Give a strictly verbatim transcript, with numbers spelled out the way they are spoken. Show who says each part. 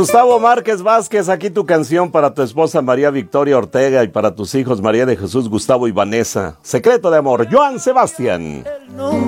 Speaker 1: Gustavo Márquez Vázquez, aquí tu canción para tu esposa María Victoria Ortega y para tus hijos María de Jesús, Gustavo y Vanessa. Secreto de amor, Joan Sebastián.